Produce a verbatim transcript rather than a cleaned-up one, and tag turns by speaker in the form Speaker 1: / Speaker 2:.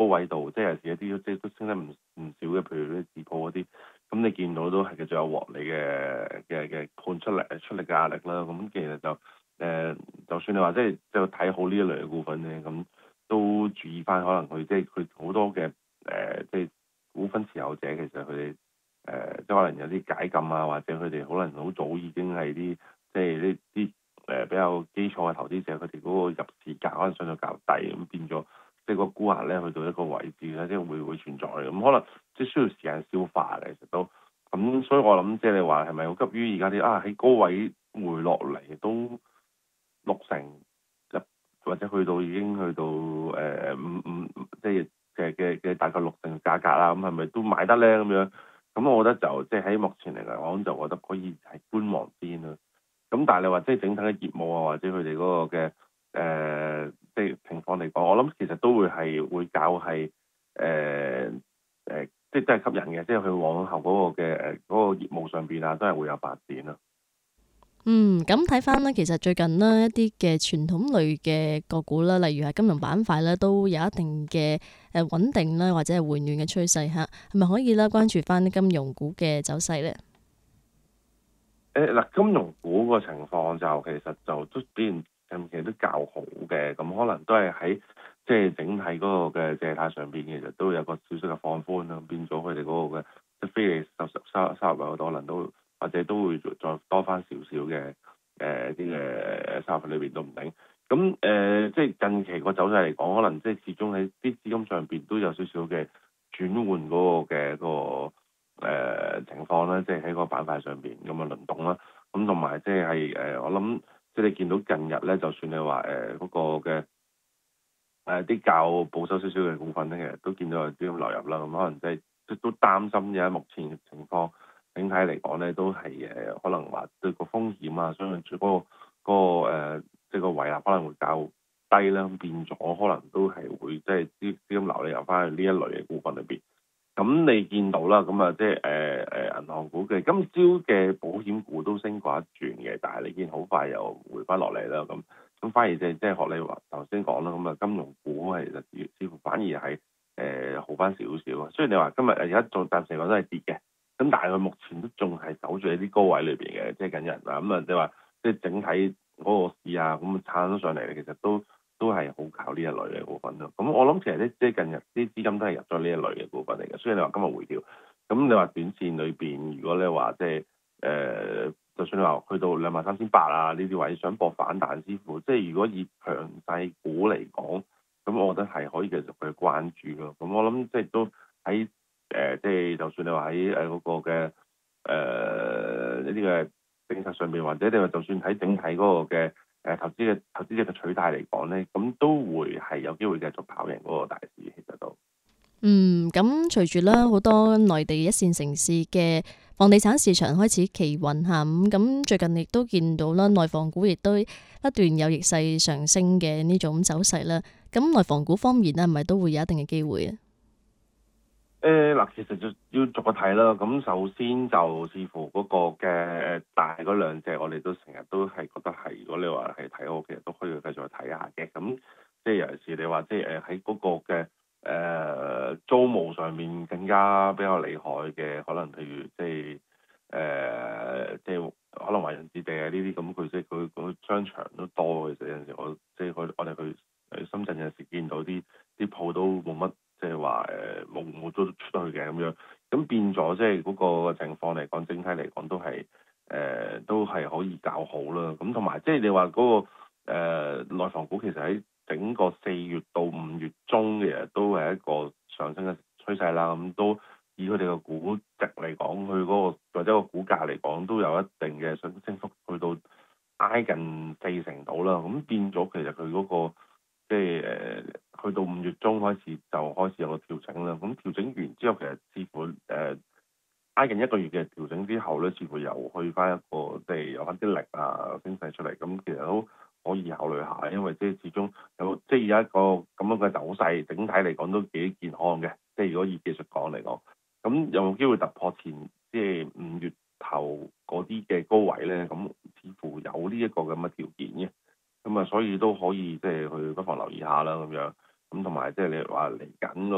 Speaker 1: 位度，即係有時一啲即係都升得唔唔少嘅，譬如啲字鋪嗰啲，咁你見到都係繼續有獲利嘅嘅嘅判出嚟出嚟嘅壓力啦。咁其實就誒、呃，就算你話即係即係睇好呢一類嘅股份咧，咁都注意翻可能佢即係佢好多嘅誒、呃，即係股份持有者其實佢哋誒即係可能有啲解禁啊，或者佢哋可能好早已經係啲即係呢啲誒比較基礎嘅投資者，佢哋嗰個入市價可能相對較低，咁變咗即係個沽壓咧去到一個位置咧，即係會會存在嘅。咁可能即係需要時間消化嘅，其實都咁，所以我諗即係你話係咪好急於而家啲啊喺高位回落嚟都六成一，或者去到已經去到誒五五即係嘅嘅嘅大概六成價格啦，咁係咪都買得咧咁樣？咁我覺得就即係喺目前嚟講，就覺得可以係觀望先啦。咁但係你話即係整體嘅業務啊，或者佢哋嗰個嘅誒、呃、即係情況嚟講，我諗其實都會係會較係誒誒，即係真係吸引嘅，即係佢往後嗰個嘅誒嗰個業務上邊啊，都係會有發展啦。
Speaker 2: 嗯，咁睇翻呢，其實最近呢，一啲嘅傳統類嘅個股啦，例如係金融板塊咧，都有一定嘅誒穩定啦，或者係回暖嘅趨勢嚇，係咪可以咧關注翻啲金融股嘅走勢呢？
Speaker 1: 誒嗱，金融股個情況就其實就都表現近期都較好嘅，咁可能都係喺即係整體嗰個嘅借貸上邊，其實都有個少少嘅放寬啦，變咗佢哋嗰個嘅即係非利收收收收入有可能都或者都會再多翻少少嘅誒啲嘅收入裏邊都唔定。咁誒、呃、即係近期個走勢嚟講，可能即係始終喺啲資金上邊都有少少嘅轉換嗰個嘅個。誒、呃、情況咧，即係喺個板塊上邊咁嘅輪動啦，咁同埋即係誒，我諗即係你見到近日咧，就算你話誒嗰個嘅誒啲較保守少少嘅股份咧，其實都見到有啲咁流入啦，咁可能即係都都擔心而家目前嘅情況，整體嚟講咧都係誒可能話對個風險啊，相信住嗰個嗰個、呃、即係個維納可能會較低啦，變咗可能都係會即係啲資金流入翻去呢一類嘅股份裏邊。咁你見到啦，咁啊即係誒誒銀行股嘅今朝嘅保險股都升過一轉嘅，但係你見好快又回翻落嚟啦，咁咁反而即係即係學你話頭先講啦，咁啊金融股係其實似乎反而係誒、呃、好翻少少，雖然你話今日而家仲暫時嚟講都係跌嘅，咁但係佢目前都仲係守住喺啲高位裏邊嘅，即係近日啊，咁啊即係話即係整體嗰個市啊，咁撐咗上嚟，其實都。都係好靠呢一類嘅股份咯。咁我諗其實咧，即係近日啲資金都係入咗呢一類嘅股份嚟嘅。所以你話今日回調，咁你話短線裏邊，如果你話即係誒，就算你話去到兩萬三千八啊呢啲位，想搏反彈師傅，即係如果以強勢股嚟講，咁我覺得係可以繼續去關注咯。咁我諗即係都喺誒、呃，即係就算你話喺誒嗰個嘅誒呢啲嘅政策上邊，或者你話就算喺整體嗰個嘅。誒投資嘅投資者嘅取態嚟講咧，咁都會係有機會繼續跑贏嗰個大市，其實都。
Speaker 2: 嗯，咁隨住啦好多內地一線城市嘅房地產市場開始企穩下，咁咁最近亦都見到啦，內房股亦都一段有逆勢上升嘅呢種走勢啦。咁內房股方面咧，係咪都會有一定嘅機會啊？
Speaker 1: 誒嗱，其實就要逐個睇啦。咁首先就視乎嗰個嘅大嗰兩隻，我哋都成日都係覺得係，如果你話係睇好，其實都可以繼續去睇下嘅。咁即係尤其是你話即係誒喺嗰個嘅誒、呃、租務上面更加比較厲害嘅，可能譬如即係誒即係可能華潤置地啊呢啲咁，佢即係佢佢商場都多嘅。其實有陣時我即係我我哋去誒深圳有陣時見到啲啲鋪都冇乜。即係話誒冇冇租出去嘅咁樣，咁變咗即係嗰個情況嚟講，整體嚟講都係誒、呃、都係可以較好啦。咁同埋即係你話嗰、嗰個誒、呃、內房股其實喺整個四月到五月中嘅都係一個上升嘅趨勢啦。咁都以佢哋嘅估值嚟講，佢嗰、嗰個或者個股價嚟講都有一定嘅上升幅，去到挨近四成度啦。咁變咗其實佢嗰、嗰個即係誒。呃去到五月中開始就開始有個調整啦，咁調整完之後其實似乎誒挨、呃、近一個月嘅調整之後咧，似乎又去翻一個即係有翻啲力啊升勢出嚟，咁其實都可以考慮下，因為即係始終有即係有一個咁樣嘅走勢，整體嚟講都幾健康嘅，即係如果以技術講嚟講，咁有冇機會突破前即係五月頭嗰啲嘅高位咧？咁似乎有呢一個咁嘅條件嘅，咁啊所以都可以即係去不妨留意下啦咁樣。咁同埋即係你話嚟緊